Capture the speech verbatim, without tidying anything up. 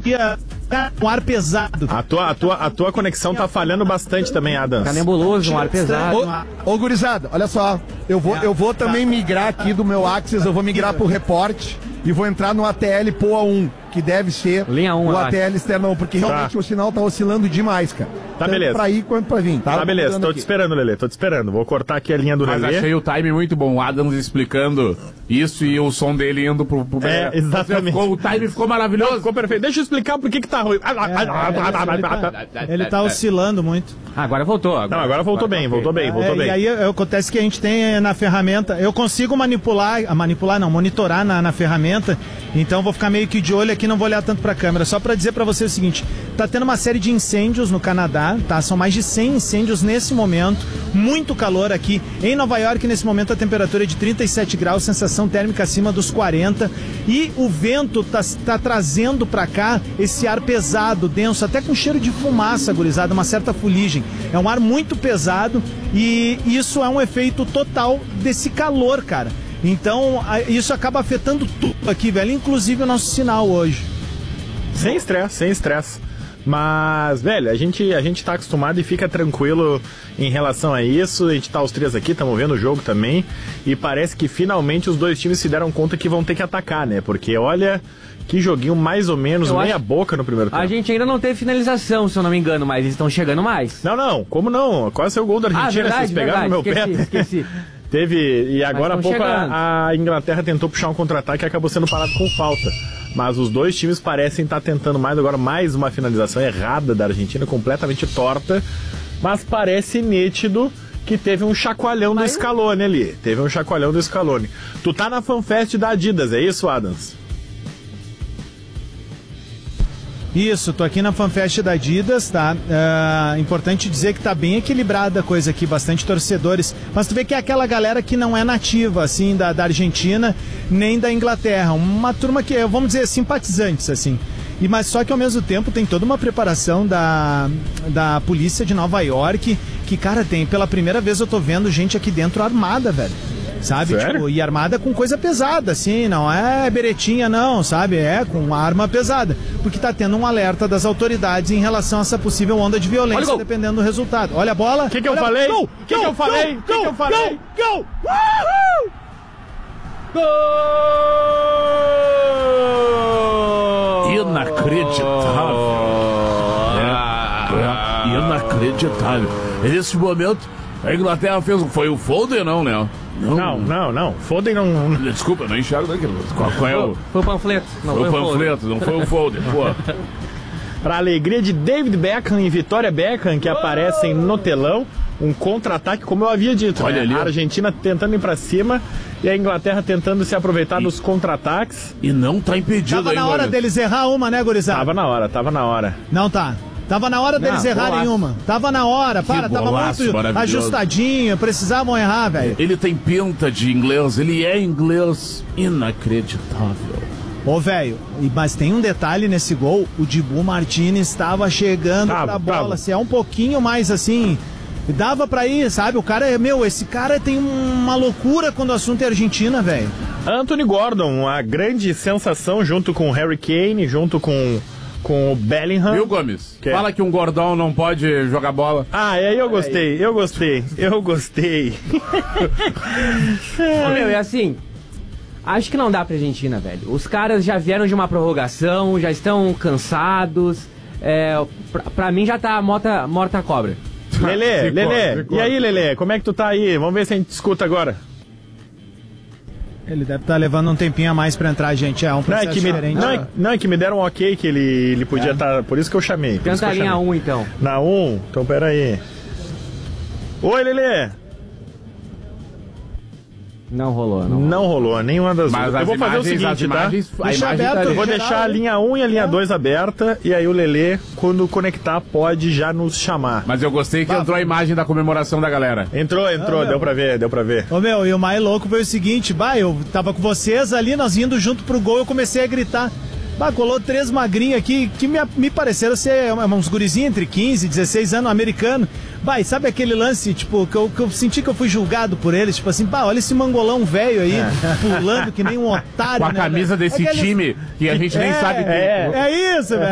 um ar pesado. A tua, a, tua, a tua conexão tá falhando bastante também, Adams. Tá nebuloso, um ar pesado. Ô, ô gurizada, olha só. Eu vou, eu vou também migrar aqui do meu Axis, eu vou migrar pro Report e vou entrar no A T L Poa um, que deve ser linha um, o A T L externo, porque realmente tá. o sinal tá oscilando demais, cara. Tá, Tanto beleza. pra ir quanto pra vir, tá? Tá, beleza. Tô te esperando, Lelê. Tô te esperando. Vou cortar aqui a linha do Mas Lelê. achei o time muito bom. O Adams explicando isso e o som dele indo pro... pro É, exatamente. Ficou, o time ficou maravilhoso. Ficou perfeito. Deixa eu explicar por que que tá ruim. É, ele, tá, ele tá oscilando muito. Ah, agora voltou. Agora, não, agora voltou agora bem, voltou bem, voltou é, bem. E aí acontece que a gente tem na ferramenta, eu consigo manipular, manipular não, monitorar na, na ferramenta, então vou ficar meio que de olho aqui, não vou olhar tanto pra câmera, só pra dizer pra você o seguinte, tá tendo uma série de incêndios no Canadá, tá? São mais de cem incêndios nesse momento, muito calor aqui em Nova York, nesse momento a temperatura é de trinta e sete graus, sensação térmica acima dos quarenta, e o vento tá, tá trazendo pra cá esse ar pesado, denso, até com cheiro de fumaça, gurizada, uma certa fuligem. É um ar muito pesado e isso é um efeito total desse calor, cara. Então, isso acaba afetando tudo aqui, velho, inclusive o nosso sinal hoje. Sem estresse, sem estresse. Mas, velho, a gente, a gente tá acostumado e fica tranquilo em relação a isso. A gente tá os três aqui, estamos vendo o jogo também. E parece que finalmente os dois times se deram conta que vão ter que atacar, né? Porque, olha, que joguinho mais ou menos, eu meia acho... boca no primeiro tempo. A gente ainda não teve finalização, se eu não me engano, mas eles estão chegando mais. Não, não, como não? Quase o gol da Argentina, ah, verdade, vocês pegaram verdade. no meu esqueci, pé. Esqueci. Teve, e agora há pouco a, a Inglaterra tentou puxar um contra-ataque e acabou sendo parado com falta. Mas os dois times parecem estar tentando mais, agora mais uma finalização errada da Argentina, completamente torta. Mas parece nítido que teve um chacoalhão mas... do Scaloni ali. Teve um chacoalhão do Scaloni. Tu tá na FanFest da Adidas, é isso, Adams? Isso, tô aqui na FanFest da Adidas, tá? É, importante dizer que tá bem equilibrada a coisa aqui, bastante torcedores. Mas tu vê que é aquela galera que não é nativa, assim, da, da Argentina, nem da Inglaterra. Uma turma que, vamos dizer, simpatizantes, assim. E, mas só que ao mesmo tempo tem toda uma preparação da, da polícia de Nova York, que, cara, tem, pela primeira vez eu tô vendo gente aqui dentro armada, velho. Sabe? Sério? Tipo, e armada com coisa pesada, assim, não é beretinha, não, sabe? É com uma arma pesada. Porque tá tendo um alerta das autoridades em relação a essa possível onda de violência, dependendo do resultado. Olha a bola. O que que eu falei? O que que eu falei? O que que eu falei? Gol! Gol! Inacreditável. É, é, inacreditável. Nesse momento, a Inglaterra fez. Foi o Foden, não, né? Não, não, não. não. Foden não. Desculpa, não enxergo daquilo. Qual, qual é o. Foi o panfleto. Não, foi o panfleto, não foi o Foden, pô. Para alegria de David Beckham e Vitória Beckham, que aparecem no telão, um contra-ataque, como eu havia dito. Olha né? ali. A Argentina tentando ir para cima e a Inglaterra tentando se aproveitar e, dos contra-ataques. E não tá impedido tava aí, na hora Maurício. deles errar uma, né, gurizada? Tava na hora, tava na hora. Não tá. Tava na hora deles não, errarem golaço. uma. Tava na hora, para, que tava muito ajustadinho, precisavam errar, velho. Ele tem pinta de inglês, ele é inglês inacreditável. Ô, velho, mas tem um detalhe nesse gol, o Dibu Martínez estava chegando tava, pra bola, tava. se é um pouquinho mais assim, dava pra ir, sabe? O cara é, meu, esse cara tem uma loucura quando o assunto é Argentina, velho. Anthony Gordon, a grande sensação junto com o Harry Kane, junto com... com o Bellingham. Viu, Gomes? Que? Fala que um gordão não pode jogar bola. Ah, e aí eu gostei, eu gostei, eu gostei. Ô, meu, é assim, acho que não dá pra Argentina, velho. Os caras já vieram de uma prorrogação, já estão cansados. É, pra, pra mim já tá morta, morta a cobra. Lelê, Lelê, e aí, Lelê, como é que tu tá aí? Vamos ver se a gente escuta agora. Ele deve estar tá levando um tempinho a mais pra entrar, gente. É um processo não, é que me, diferente. Não, é, não, é que me deram um ok que ele, ele podia estar... É. Tá, por isso que eu chamei. Tenta a linha um, então. Na um? Então, peraí. Oi, Lelê. Não rolou, não. Não rolou, nenhuma das duas. Eu vou fazer imagens, o seguinte, tá? Imagens, Deixa aberto, eu vou deixar a linha um e a linha dois aberta, e aí o Lelê, quando conectar, pode já nos chamar. Mas eu gostei que bah, entrou a imagem da comemoração da galera. Entrou, entrou, ah, deu pra ver, deu pra ver. Ô, meu, e o mais louco foi o seguinte, bah, eu tava com vocês ali, nós indo junto pro gol, eu comecei a gritar. Bah, colou três magrinhos aqui que me, me pareceram ser uns gurizinhos entre quinze e dezesseis anos, americano. Bah, e sabe aquele lance, tipo, que eu, que eu senti que eu fui julgado por eles? Tipo assim, bah, olha esse mangolão velho aí, é. pulando que nem um otário. Com a né, camisa velho? desse Aquele... time que a gente é, nem sabe. É, é isso, velho.